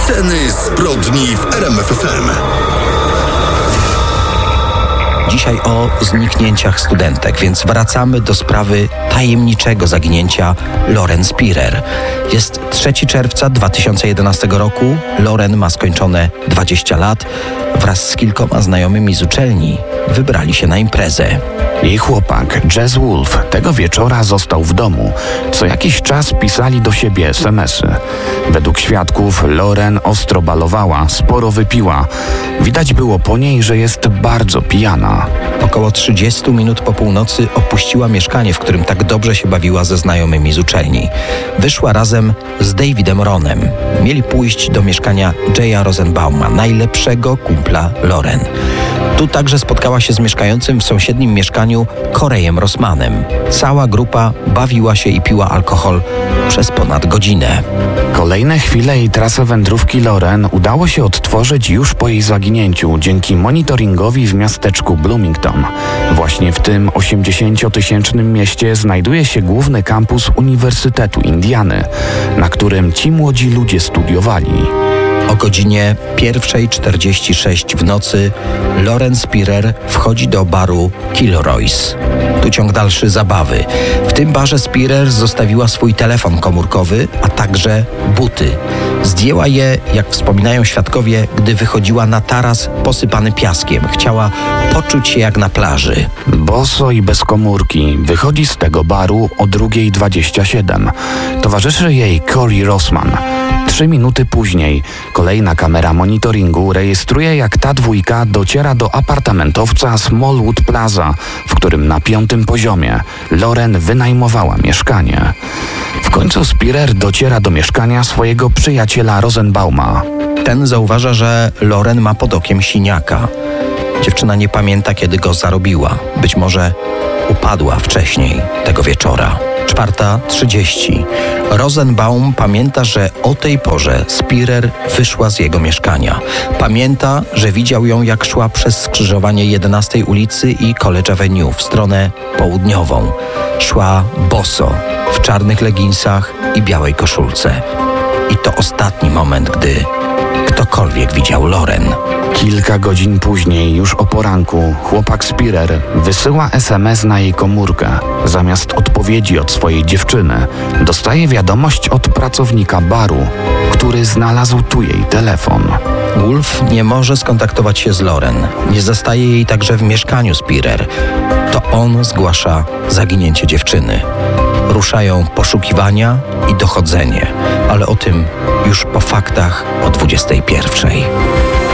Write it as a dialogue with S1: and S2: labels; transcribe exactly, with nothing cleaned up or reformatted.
S1: Sceny zbrodni w R M F F M.
S2: Dzisiaj o zniknięciach studentek, więc wracamy do sprawy tajemniczego zaginięcia Lauren Spirer. Jest trzeciego czerwca dwa tysiące jedenastego roku. Lauren ma skończone dwadzieścia lat. Wraz z kilkoma znajomymi z uczelni wybrali się na imprezę.
S3: Jej chłopak, Jazz Wolf, tego wieczora został w domu. Co jakiś czas pisali do siebie es em esy. Według świadków Lauren ostro balowała, sporo wypiła. Widać było po niej, że jest bardzo pijana.
S2: Około trzydzieści minut po północy opuściła mieszkanie, w którym tak dobrze się bawiła ze znajomymi z uczelni. Wyszła razem z Davidem Ronem. Mieli pójść do mieszkania Jaya Rosenbauma, najlepszego kumpla Lauren. Tu także spotkała się z mieszkającym w sąsiednim mieszkaniu Coreyem Rossmanem. Cała grupa bawiła się i piła alkohol przez ponad godzinę.
S3: Kolejne chwile i trasę wędrówki Lauren udało się odtworzyć już po jej zaginięciu dzięki monitoringowi w miasteczku Bloomington. Właśnie w tym osiemdziesięciotysięcznym mieście znajduje się główny kampus Uniwersytetu Indiany, na którym ci młodzi ludzie studiowali.
S2: O godzinie pierwsza czterdzieści sześć w nocy Lauren Spirer wchodzi do baru Kilroy's. Tu ciąg dalszy zabawy. W tym barze Spirer zostawiła swój telefon komórkowy, a także buty. Zdjęła je, jak wspominają świadkowie, gdy wychodziła na taras posypany piaskiem. Chciała poczuć się jak na plaży.
S3: Boso i bez komórki wychodzi z tego baru o druga dwadzieścia siedem. Towarzyszy jej Corey Rossman. Trzy minuty później kolejna kamera monitoringu rejestruje, jak ta dwójka dociera do apartamentowca Smallwood Plaza, w którym na piątym poziomie Lauren wynajmowała mieszkanie. W końcu Spirer dociera do mieszkania swojego przyjaciela Rosenbauma.
S2: Ten zauważa, że Lauren ma pod okiem siniaka. Dziewczyna nie pamięta, kiedy go zarobiła. Być może upadła wcześniej tego wieczora. czwarta trzydzieści. Rosenbaum pamięta, że o tej porze Spirer wyszła z jego mieszkania. Pamięta, że widział ją, jak szła przez skrzyżowanie jedenastej ulicy i College Avenue w stronę południową. Szła boso, w czarnych leginsach i białej koszulce. I to ostatni moment, gdy ktokolwiek widział Lauren.
S3: Kilka godzin później, już o poranku, chłopak Spirer wysyła es em es na jej komórkę. Zamiast odpowiedzi od swojej dziewczyny, dostaje wiadomość od pracownika baru, który znalazł tu jej telefon.
S2: Wolf nie może skontaktować się z Lauren. Nie zastaje jej także w mieszkaniu Spirer. To on zgłasza zaginięcie dziewczyny. Ruszają poszukiwania i dochodzenie, ale o tym już po faktach o dwudziestej pierwszej.